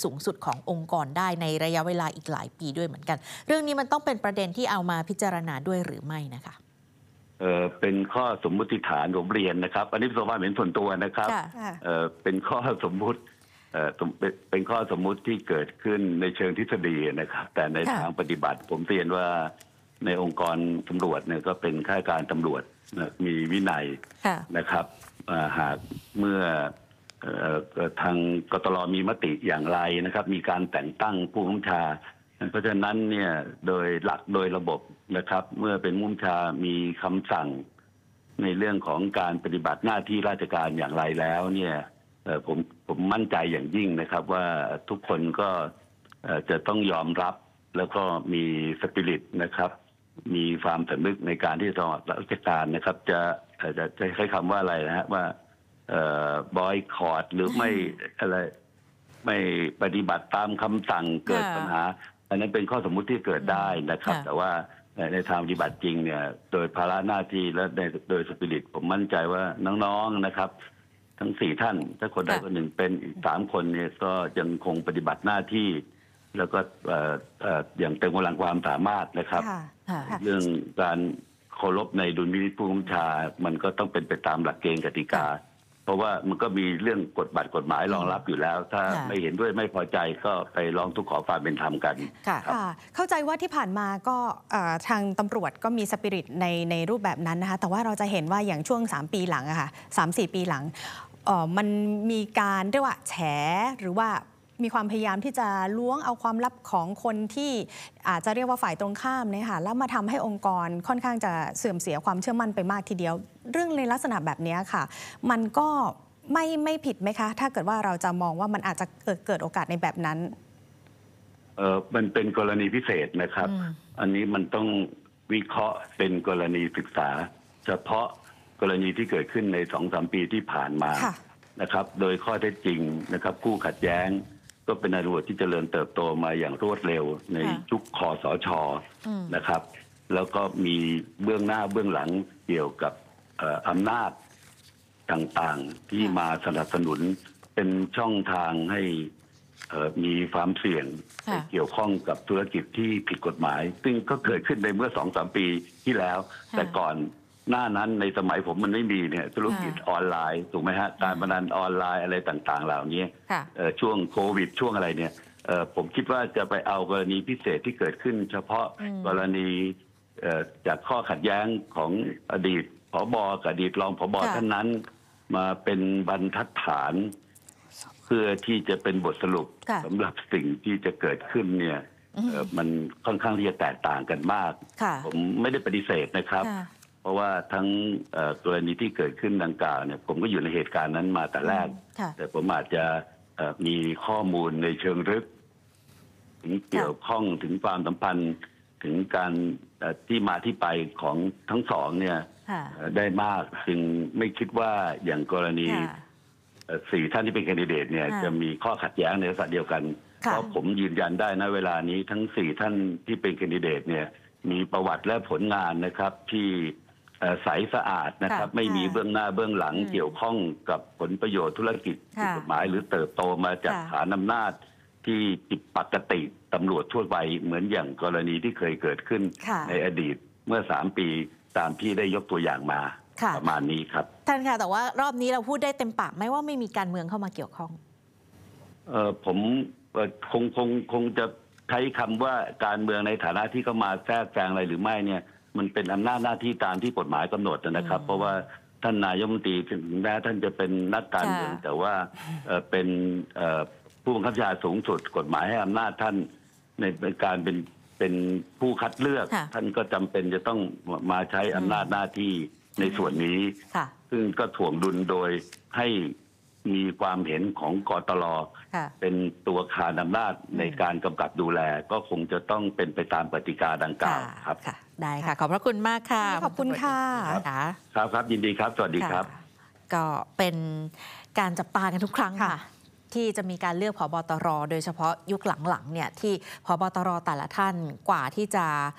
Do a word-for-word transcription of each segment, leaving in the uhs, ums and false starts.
สูงสุดขององค์กรได้ในระยะเวลาอีกหลายปีด้วยเหมือนกันเรื่องนี้มันต้องเป็นประเด็นที่เอามาพิจารณาด้วยหรือไม่นะคะเออเป็นข้อสมมุติฐานผมเรียนนะครับอันนี้เป็นความเห็นส่วนตัวนะครับเออเป็นข้อสมมุติเออเป็นข้อสมมุติที่เกิดขึ้นในเชิงทฤษฎีนะครับแต่ในทางปฏิบัติผมเรียนว่าในองค์กรตำรวจเนี่ยก็เป็นข้าราชการตำรวจมีวินัยนะครับหากเมื่อทางกตร.มีมติอย่างไรนะครับมีการแต่งตั้งผู้บัญชาเพราะฉะนั้นเนี่ยโดยหลักโดยระบบนะครับเมื่อเป็นผู้บัญชามีคำสั่งในเรื่องของการปฏิบัติหน้าที่ราชการอย่างไรแล้วเนี่ยผมผมมั่นใจอย่างยิ่งนะครับว่าทุกคนก็จะต้องยอมรับแล้วก็มีสปิริตนะครับมีความสำนึกในการที่จะราชการนะครับจะจะจะใช้คำว่าอะไรนะฮะว่าบอยคอร์ดหรือไม่อะไรไม่ปฏิบัติตามคำสั่งเกิดปัญหาอันนั้นเป็นข้อสมมุติที่เกิดได้นะครับแต่ว่าในทางปฏิบัติจริงเนี่ยโดยภาระหน้าที่และโดยสปิริตผมมั่นใจว่าน้องๆนะครับทั้งสี่ท่านถ้าคนใดคนหนึ่งเป็นอีกสามคนเนี่ยก็ยังคงปฏิบัติหน้าที่แล้วก็อย่างเต็มกำลังความสามารถนะครับเรื่องการเคารพในดุลพินิจผู้บัญชามันก็ต้องเป็นไปตามหลักเกณฑ์กติกาเพราะว่ามันก็มีเรื่องกฎบัตรกฎหมายรองรับอยู่แล้วถ้าไม่เห็นด้วยไม่พอใจก็ไปร้องทุกข์ขอความเป็นธรรมกันค่ะเข้าใจว่าที่ผ่านมาก็ทางตำรวจก็มีสปิริตในในรูปแบบนั้นนะคะแต่ว่าเราจะเห็นว่าอย่างช่วงสามปีหลังอะค่ะสามสี่ปีหลังมันมีการเรียกว่าแฉหรือว่ามีความพยายามที่จะล้วงเอาความลับของคนที่อาจจะเรียกว่าฝ่ายตรงข้ามเนี่ยค่ะแล้วมาทำให้องค์กรค่อนข้างจะเสื่อมเสียความเชื่อมั่นไปมากทีเดียวเรื่องในลักษณะแบบนี้ค่ะมันก็ไม่ไม่ผิดไหมคะถ้าเกิดว่าเราจะมองว่ามันอาจจะเกิดเกิดโอกาสในแบบนั้นเออมันเป็นกรณีพิเศษนะครับอันนี้มันต้องวิเคราะห์เป็นกรณีศึกษาเฉพาะกรณีที่เกิดขึ้นใน สองถึงสาม ปีที่ผ่านมานะครับโดยข้อเท็จจริงนะครับคู่ขัดแย้งก็เป็นตำรวจที่เจริญเติบโตมาอย่างรวดเร็วในยุคคสช.นะครับแล้วก็มีเบื้องหน้าเบื้องหลังเกี่ยวกับอำนาจต่างๆที่มาสนับสนุนเป็นช่องทางให้มีความเสี่ยงเกี่ยวข้องกับธุรกิจที่ผิดกฎหมายซึ่งก็เกิดขึ้นในเมื่อ สองถึงสาม ปีที่แล้วแต่ก่อนหน้านั้นในสมัยผมมันไม่มีเนี่ยธุรกิจออนไลน์ถูกไหมฮะการพนันออนไลน์อะไรต่างๆเหล่านี้ช่วงโควิดช่วงอะไรเนี่ยผมคิดว่าจะไปเอากรณีพิเศษที่เกิดขึ้นเฉพาะกรณีจากข้อขัดแย้งของอดีตผบ.กับอดีตรองผบ.ท่านนั้นมาเป็นบรรทัดฐานเพื่อที่จะเป็นบทสรุปสำหรับสิ่งที่จะเกิดขึ้นเนี่ยมันค่อนข้างที่จะแตกต่างกันมากผมไม่ได้ปฏิเสธนะครับเพราะว่าทั้งกรณีที่เกิดขึ้นดังกล่าวเนี่ยผมก็อยู่ในเหตุการณ์นั้นมาแต่แรกแต่ผมอาจจะมีข้อมูลในเชิงลึกถึงเกี่ยวข้องถึงความสัมพันธ์ถึงการที่มาที่ไปของทั้งสองเนี่ยได้มากจึงไม่คิดว่าอย่างกรณีสี่ท่านที่เป็นแคนดิเดตเนี่ยจะมีข้อขัดแย้งในลักษณะเดียวกันเพราะผมยืนยันได้นะเวลานี้ทั้งสี่ท่านที่เป็นแคนดิเดตเนี่ยมีประวัติและผลงานนะครับที่ใสสะอาดนะครับไม่มีเบื้องหน้าเบื้องหลังเกี่ยวข้องกับผลประโยชน์ธุรกิจผิดกฎหมายหรือเติบโตมาจากฐานอำนาจที่ผิดปกติตำรวจทั่วไปเหมือนอย่างกรณีที่เคยเกิดขึ้นในอดีตเมื่อสามปีตามที่ได้ยกตัวอย่างมาประมาณนี้ครับท่านค่ะแต่ว่ารอบนี้เราพูดได้เต็มปากไหมว่าไม่มีการเมืองเข้ามาเกี่ยวข้องเออผมคงคงคงจะใช้คำว่าการเมืองในฐานะที่เข้ามาแทรกแซงอะไรหรือไม่เนี่ยมันเป็นอำนาจหน้าที่ตามที่กฎหมายกำหนดนะครับเพราะว่าท่านนายกรัฐมนตรีถึงแม้ท่านจะเป็นนักการเมืองแต่ว่าเป็นผู้บังคับบัญชาสูงสุดกฎหมายให้อำนาจท่านในการเป็นเป็นผู้คัดเลือกท่านก็จำเป็นจะต้องมาใช้อำนาจหน้าที่ในส่วนนี้ซึ่งก็ถ่วงดุลโดยให้มีความเห็นของกตร.เป็นตัวคานอำนาจในการกำกับดูแลก็คงจะต้องเป็นไปตามกติกาดังกล่าวครับได้ค่ะขอบพระคุณมากค่ะขอบคุณค่ะครับครับยินดีครับสวัสดีครับก็เป็นการจับตากันทุกครั้งค่ะที่จะมีการเลือกผบ.ตร.โดยเฉพาะยุคหลังๆเนี่ยที่ผบ.ตร.แต่ละท่านกว่าที่จะ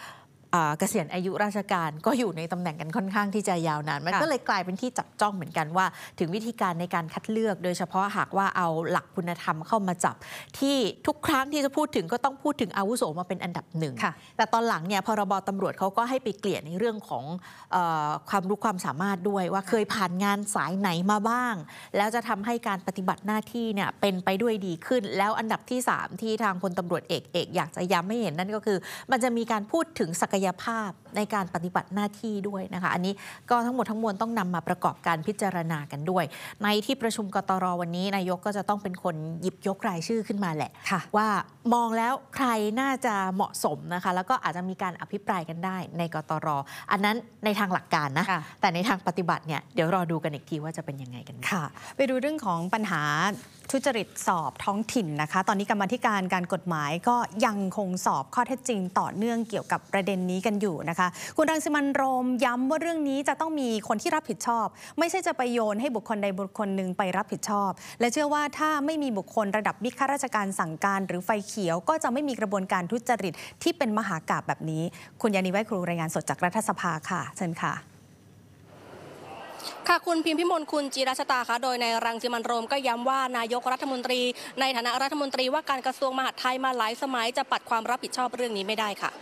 เกษียณอายุราชการก็อยู่ในตำแหน่งกันค่อนข้างที่จะยาวนานมันก็เลยกลายเป็นที่จับจ้องเหมือนกันว่าถึงวิธีการในการคัดเลือกโดยเฉพาะหากว่าเอาหลักคุณธรรมเข้ามาจับที่ทุกครั้งที่จะพูดถึงก็ต้องพูดถึงอาวุโสมาเป็นอันดับหนึ่งแต่ตอนหลังเนี่ยพรบตำรวจเขาก็ให้ไปเกลี่ยในเรื่องของเอ่อความรู้ความสามารถด้วยว่าเคยผ่านงานสายไหนมาบ้างแล้วจะทำให้การปฏิบัติหน้าที่เนี่ยเป็นไปด้วยดีขึ้นแล้วอันดับที่สามที่ทางพลตำรวจเอกเอกอยากจะย้ำให้เห็นนั่นก็คือมันจะมีการพูดถึงศักยภาพในการปฏิบัติหน้าที่ด้วยนะคะอันนี้ก็ทั้งหมดทั้งมวลต้องนำมาประกอบการพิจารณากันด้วยในที่ประชุมกตรวันนี้นายกก็จะต้องเป็นคนหยิบยกรายชื่อขึ้นมาแหละว่ามองแล้วใครน่าจะเหมาะสมนะคะแล้วก็อาจจะมีการอภิปรายกันได้ในกตรอันนั้นในทางหลักการนะแต่ในทางปฏิบัติเนี่ยเดี๋ยวรอดูกันอีกทีว่าจะเป็นยังไงกันค่ะไปดูเรื่องของปัญหาทุจริตสอบท้องถิ่นนะคะตอนนี้กรรมาธิการการกฎหมายก็ยังคงสอบข้อเท็จจริงต่อเนื่องเกี่ยวกับประเด็นนี้กันอยู่นะคะคุณรังสิมันต์โรมย้ำว่าเรื่องนี้จะต้องมีคนที่รับผิดชอบไม่ใช่จะไปโยนให้บุคคลใดบุคคลหนึ่งไปรับผิดชอบและเชื่อว่าถ้าไม่มีบุคคลระดับบิ๊กข้าราชการสั่งการหรือไฟเขียวก็จะไม่มีกระบวนการทุจริตที่เป็นมหากาพย์แบบนี้คุณยานีไว้ครูรายงานสดจากรัฐสภาค่ะเชิญค่ะค่ะคุณพิมพิมลคุณจีราชตาค่ะโดยในรังสิมันต์โรมก็ย้ำว่านายกรัฐมนตรีในฐานะรัฐมนตรีว่าการกระทรวงมหาดไทยมาหลายสมัยจะปัดความรับผิดชอบเรื่องนี้ไม่ได้ค่ะ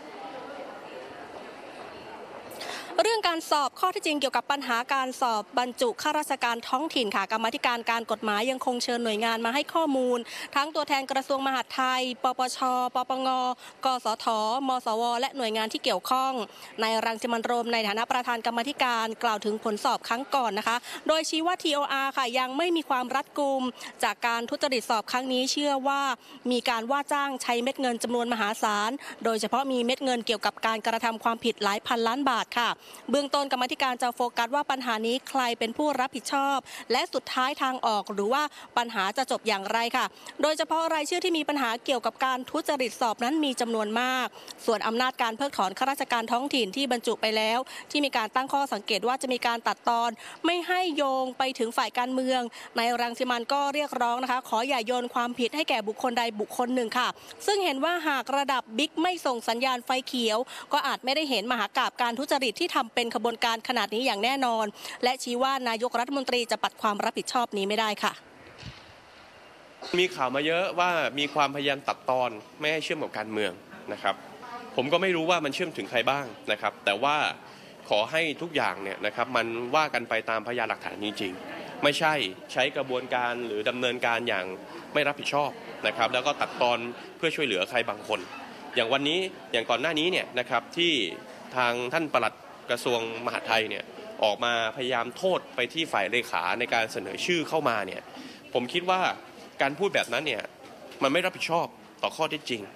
เรื่องการสอบข้อเท็จจริงเกี่ยวกับปัญหาการสอบบรรจุข้าราชการท้องถิ่นค่ะกรรมาธิการการกฎหมายยังคงเชิญหน่วยงานมาให้ข้อมูลทั้งตัวแทนกระทรวงมหาดไทยปปชปปงกสทมสวและหน่วยงานที่เกี่ยวข้องในรังสิมันต์โรมในฐานะประธานกรรมาธิการกล่าวถึงผลสอบครั้งก่อนนะคะโดยชี้ว่า ที โอ อาร์ ค่ะยังไม่มีความรัดกุมจากการทุจริตสอบครั้งนี้เชื่อว่ามีการว่าจ้างใช้เม็ดเงินจำนวนมหาศาลโดยเฉพาะมีเม็ดเงินเกี่ยวกับการกระทำความผิดหลายพันล้านบาทค่ะเบื้องต้นกรรมาธิการจะโฟกัสว่าปัญหานี้ใครเป็นผู้รับผิดชอบและสุดท้ายทางออกหรือว่าปัญหาจะจบอย่างไรค่ะโดยเฉพาะรายชื่อที่มีปัญหาเกี่ยวกับการทุจริตสอบนั้นมีจำนวนมากส่วนอำนาจการเพิกถอนข้าราชการท้องถิ่นที่บรรจุไปแล้วที่มีการตั้งข้อสังเกตว่าจะมีการตัดตอนไม่ให้โยงไปถึงฝ่ายการเมืองในรังสิมันต์ก็เรียกร้องนะคะขออย่าโยนความผิดให้แก่บุคคลใดบุคคลหนึ่งค่ะซึ่งเห็นว่าหากระดับบิ๊กไม่ส่งสัญญาณไฟเขียวก็อาจไม่ได้เห็นมหากาพย์การทุจริตที่ทำเป็นขบวนการขนาดนี้อย่างแน่นอนและชี้ว่านายกรัฐมนตรีจะปัดความรับผิดชอบนี้ไม่ได้ค่ะมีข่าวมาเยอะว่ามีความพยายามตัดตอนไม่ให้เชื่อมกับการเมืองนะครับผมก็ไม่รู้ว่ามันเชื่อมถึงใครบ้างนะครับแต่ว่าขอให้ทุกอย่างเนี่ยนะครับมันว่ากันไปตามพยานหลักฐานจริงๆไม่ใช่ใช้กระบวนการหรือดำเนินการอย่างไม่รับผิดชอบนะครับแล้วก็ตัดตอนเพื่อช่วยเหลือใครบางคนอย่างวันนี้อย่างก่อนหน้านี้เนี่ยนะครับที่ทางท่านปลัดกระทรวงมหาดไทยเนี่ยออกมาพยายามโทษไปที่ฝ่ายเลขาในการเสนอชื่อเข้ามาเนี่ยผมคิดว่าการพูดแบบนั้นเนี่ยมันไม่รับผิดชอบต่อข้อเท็จจริง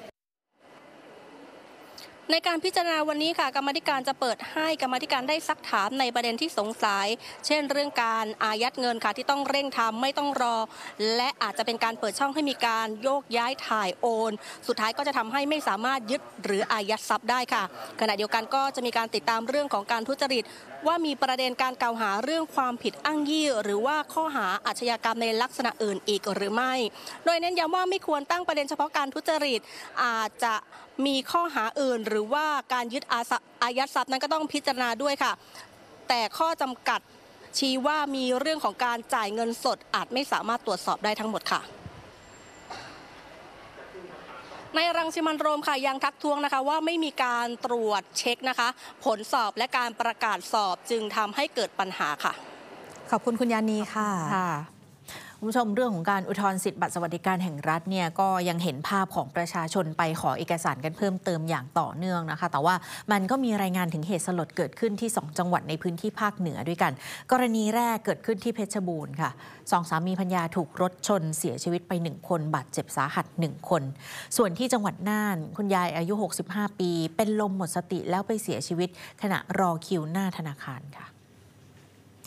ในการพิจารณาวันนี้ค่ะกรรมาธิการจะเปิดให้กรรมาธิการได้ซักถามในประเด็นที่สงสัยเช่นเรื่องการอายัดเงินค่ะที่ต้องเร่งทำไม่ต้องรอและอาจจะเป็นการเปิดช่องให้มีการโยกย้ายถ่ายโอนสุดท้ายก็จะทำให้ไม่สามารถยึดหรืออายัดทรัพย์ได้ค่ะขณะเดียวกันก็จะมีการติดตามเรื่องของการทุจริตว่ามีประเด็นการกล่าวหาเรื่องความผิดอ้างยี่หรือว่าข้อหาอาชญากรรมในลักษณะอื่นอีกหรือไม่โดยเน้นย้ำว่าไม่ควรตั้งประเด็นเฉพาะการทุจริตอาจจะมีข้อหาอื่นหรือว่าการยึดอายัดทรัพย์นั้นก็ต้องพิจารณาด้วยค่ะแต่ข้อจำกัดชี้ว่ามีเรื่องของการจ่ายเงินสดอาจไม่สามารถตรวจสอบได้ทั้งหมดค่ะในรังสิมันต์โรมค่ะยังทักท้วงนะคะว่าไม่มีการตรวจเช็คนะคะผลสอบและการประกาศสอบจึงทำให้เกิดปัญหาค่ะขอบคุณคุณยานีค่ะคุณผู้ชมเรื่องของการอุทธรณ์สิทธิบัตรสวัสดิการแห่งรัฐเนี่ยก็ยังเห็นภาพของประชาชนไปขอเอกสารกันเพิ่มเติมอย่างต่อเนื่องนะคะแต่ว่ามันก็มีรายงานถึงเหตุสลดเกิดขึ้นที่สองจังหวัดในพื้นที่ภาคเหนือด้วยกันกรณีแรกเกิดขึ้นที่เพชรบูรณ์ค่ะสองสามีภรรยาถูกรถชนเสียชีวิตไปหนึ่งคนบาดเจ็บสาหัสหนึ่งคนส่วนที่จังหวัดน่านคุณยายอายุหกสิบห้าปีเป็นลมหมดสติแล้วไปเสียชีวิตขณะรอคิวหน้าธนาคารค่ะ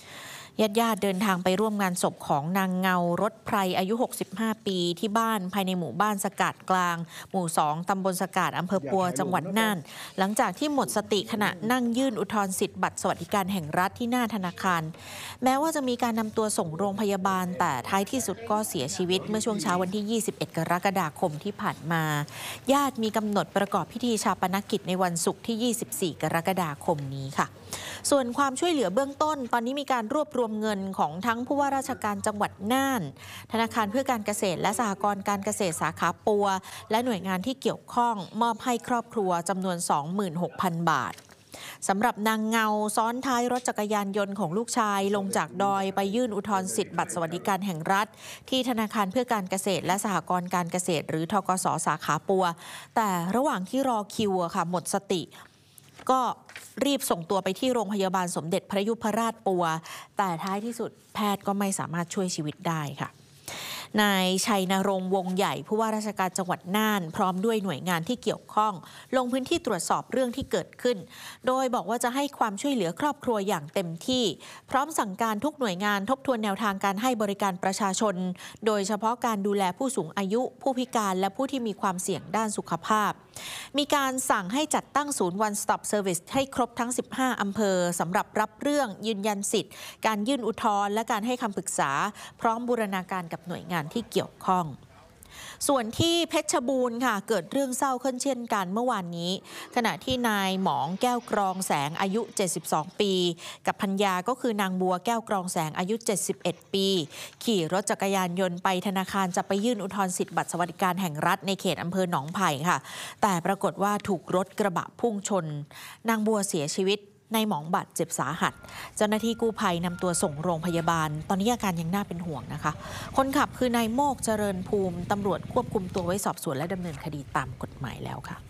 ญาติญาติเดินทางไปร่วมงานศพของนางเงารถไพรอายุหกสิบห้าปีที่บ้านภายในหมู่บ้านสกัดกลางหมู่สองตำบลสกัดอำเภอปัวจังหวัดน่านหลังจากที่หมดสติขณะนั่งยื่นอุทธรณ์สิทธิ์บัตรสวัสดิการแห่งรัฐที่หน้าธนาคารแม้ว่าจะมีการนำตัวส่งโรงพยาบาลแต่ท้ายที่สุดก็เสียชีวิตเมื่อช่วงเช้าวันที่ยี่สิบเอ็ดกรกฎาคมที่ผ่านมาญาติมีกำหนดประกอบพิธีชาปนกิจในวันศุกร์ที่ยี่สิบสี่กรกฎาคมนี้ค่ะส่วนความช่วยเหลือเบื้องต้นตอนนี้มีการรวบรวมเงินของทั้งผู้ว่าราชการจังหวัดน่านธนาคารเพื่อการเกษตรและสหกรณ์การเกษตรสาขาปัวและหน่วยงานที่เกี่ยวข้องมอบให้ครอบครัวจำนวน สองหมื่นหกพัน บาทสำหรับนางเงาซ้อนท้ายรถจักรยานยนต์ของลูกชายลงจากดอยไปยื่นอุทธรณ์สิทธิ์บัตรสวัสดิการแห่งรัฐที่ธนาคารเพื่อการเกษตรและสหกรณ์การเกษตรหรือธกส.สาขาปัวแต่ระหว่างที่รอคิวค่ะหมดสติก็รีบส่งตัวไปที่โรงพยาบาลสมเด็จพระยุพราชปัวแต่ท้ายที่สุดแพทย์ก็ไม่สามารถช่วยชีวิตได้ค่ะนายชัยนรงค์วงใหญ่ผู้ว่าราชการจังหวัดน่านพร้อมด้วยหน่วยงานที่เกี่ยวข้องลงพื้นที่ตรวจสอบเรื่องที่เกิดขึ้นโดยบอกว่าจะให้ความช่วยเหลือครอบครัวอย่างเต็มที่พร้อมสั่งการทุกหน่วยงานทบทวนแนวทางการให้บริการประชาชนโดยเฉพาะการดูแลผู้สูงอายุผู้พิการและผู้ที่มีความเสี่ยงด้านสุขภาพมีการสั่งให้จัดตั้งศูนย์ One Stop Service ให้ครบทั้งสิบห้าอำเภอสำหรับรับเรื่องยืนยันสิทธิ์การยื่นอุทธรณ์และการให้คำปรึกษาพร้อมบูรณาการกับหน่วยงานที่เกี่ยวข้องส่วนที่เพชรบูรณ์ค่ะเกิดเรื่องเศร้าขึ้นเช่นกันเมื่อวานนี้ขณะที่นายหมองแก้วกรองแสงอายุเจ็ดสิบสองปีกับภรรยาก็คือนางบัวแก้วกรองแสงอายุเจ็ดสิบเอ็ดปีขี่รถจักรยานยนต์ไปธนาคารจะไปยื่นอุทธรณ์สิทธิบัตรสวัสดิการแห่งรัฐในเขตอำเภอหนองไผ่ค่ะแต่ปรากฏว่าถูกรถกระบะพุ่งชนนางบัวเสียชีวิตนายหมองบาดเจ็บสาหัสเจ้าหน้าที่กู้ภัยนำตัวส่งโรงพยาบาลตอนนี้อาการยังน่าเป็นห่วงนะคะคนขับคือนายโมกเจริญภูมิตำรวจควบคุมตัวไว้สอบสวนและดำเนินคดีตามกฎหมายแล้วค่ะ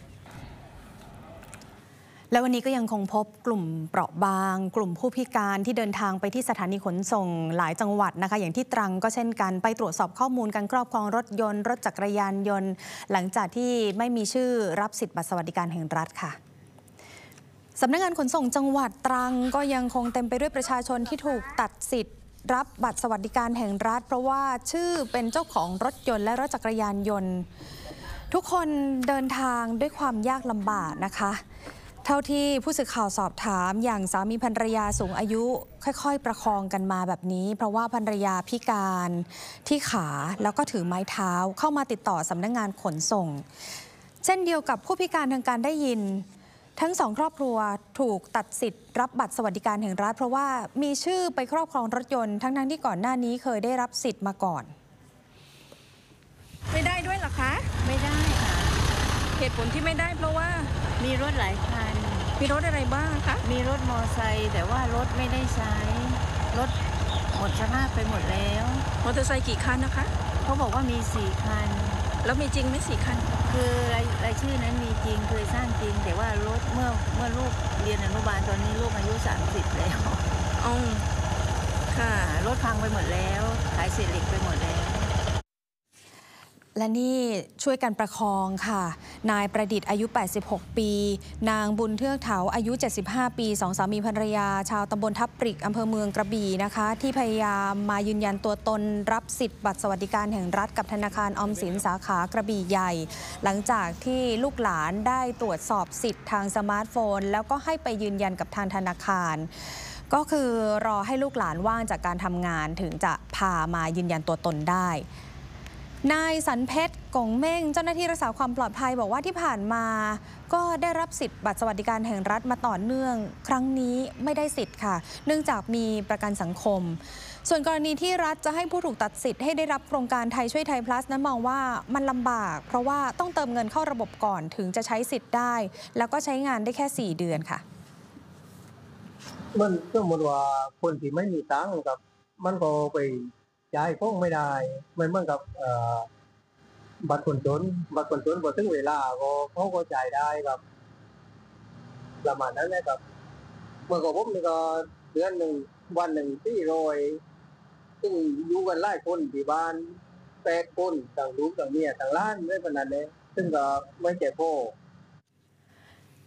และวันนี้ก็ยังคงพบกลุ่มเปราะบางกลุ่มผู้พิการที่เดินทางไปที่สถานีขนส่งหลายจังหวัดนะคะอย่างที่ตรังก็เช่นกันไปตรวจสอบข้อมูลการครอบครองรถยนต์รถจักรยานยนต์หลังจากที่ไม่มีชื่อรับสิทธิบัตรสวัสดิการแห่งรัฐค่ะสำนักงานขนส่งจังหวัดตรังก็ยังคงเต็มไปด้วยประชาชนที่ถูกตัดสิทธิ์รับบัตรสวัสดิการแห่งรัฐเพราะว่าชื่อเป็นเจ้าของรถยนต์และรถจักรยานยนต์ทุกคนเดินทางด้วยความยากลำบากนะคะเท่าที่ผู้สื่อข่าวสอบถามอย่างสามีภรรยาสูงอายุค่อยๆประคองกันมาแบบนี้เพราะว่าภรรยาพิการที่ขาแล้วก็ถือไม้เท้าเข้ามาติดต่อสำนักงานขนส่งเช่นเดียวกับผู้พิการทางการได้ยินทั้งสองครอบครัวถูกตัดสิทธิ์รับบัตรสวัสดิการแห่งรัฐเพราะว่ามีชื่อไปครอบครองรถยนต์ทั้งๆที่ก่อนหน้านี้เคยได้รับสิทธิ์มาก่อนไม่ได้ด้วยเหรอคะไม่ได้ค่ะเหตุผลที่ไม่ได้เพราะว่ามีรถหลายคันมีรถอะไรบ้างคะมีรถมอไซค์แต่ว่ารถไม่ได้ใช้รถหมดสภาพไปหมดแล้วมอเตอร์ไซค์กี่คันนะคะเขาบอกว่ามีสี่คันแล้วมีจริงไหมสี่คันคือรายรายชื่อนั้นมีจริงเคยสร้างจริงแต่ว่ารถเมื่อเมื่อลูกเรียนอนุบาลตอนนี้ลูกอายุสามสิบแล้วอ๋อค่ะรถพังไปหมดแล้วขายเศษเหล็กไปหมดแล้วและนี่ช่วยกันประคองค่ะนายประดิษฐ์อายุแปดสิบหกปีนางบุญเทือกเถาอายุเจ็ดสิบห้าปีสองสามีภรรยาชาวตำบลทับปริกอำเภอเมืองกระบี่นะคะที่พยายามมายืนยันตัวตนรับสิทธิ์บัตรสวัสดิการแห่งรัฐกับธนาคารออมสินสาขากระบี่ใหญ่หลังจากที่ลูกหลานได้ตรวจสอบสิทธิ์ทางสมาร์ทโฟนแล้วก็ให้ไปยืนยันกับทางธนาคารก็คือรอให้ลูกหลานว่างจากการทำงานถึงจะพามายืนยันตัวตนได้นายสันเพชรกงเม่งเจ้าหน้าที่รักษาความปลอดภัยบอกว่าที่ผ่านมาก็ได้รับสิทธิ์บัตรสวัสดิการแห่งรัฐมาต่อเนื่องครั้งนี้ไม่ได้สิทธิ์ค่ะเนื่องจากมีประกันสังคมส่วนกรณีที่รัฐจะให้ผู้ถูกตัดสิทธิ์ให้ได้รับโครงการไทยช่วยไทย plus นั้นมองว่ามันลำบากเพราะว่าต้องเติมเงินเข้าระบบก่อนถึงจะใช้สิทธิ์ได้แล้วก็ใช้งานได้แค่สี่เดือนค่ะมันสมมติว่าคนที่ไม่มีตังค์กับมันก็ไปจ่ายฟ้องไม่ได้ไม่เหมือนกับบัตรคนจนบัตรคนจนพอถึงเวลาก็เขาก็จ่ายได้ครับประมาณนั้นนะครับเมื่อก่อนผมนี่ก็เดือนหนึ่งวันหนึ่งที่โรยซึ่งอยู่กันหลายคนที่บ้านแปดคนต่างลูกต่างเมียต่างล้านไม่ขนาดนี้ซึ่งก็ไม่แก่พ่อ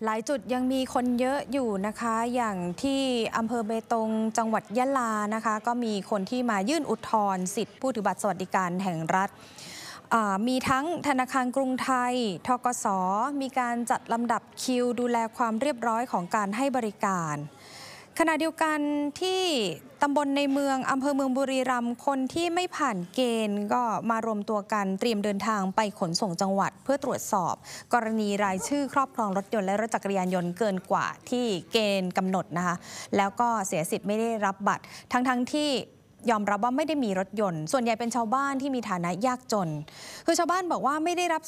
หลายจุดยังมีคนเยอะอยู่นะคะอย่างที่อำเภอเบตงจังหวัดยะลานะคะก็มีคนที่มายื่นอุทธรณ์สิทธิผู้ถือบัตรสวัสดิการแห่งรัฐมีทั้งธนาคารกรุงไทยธกส.มีการจัดลำดับคิวดูแลความเรียบร้อยของการให้บริการขณะเดียวกันที่ตำบลในเมืองอำเภอเมืองบุรีรัมย์คนที่ไม่ผ่านเกณฑ์ก็มารวมตัวกันเตรียมเดินทางไปขนส่งจังหวัดเพื่อตรวจสอบกรณีรายชื่อครอบครองรถยนต์และรถจักรยานยนต์เกินกว่าที่เกณฑ์กำหนดนะคะแล้วก็เสียสิทธิ์ไม่ได้รับบัตรทั้งๆที่ยอมรับว่าไม่ได้มีรถยนต์ส่วนใหญ่เป็นชาวบ้านที่มีฐานะยากจนคือชาวบ้านบอกว่าไม่ได้รับ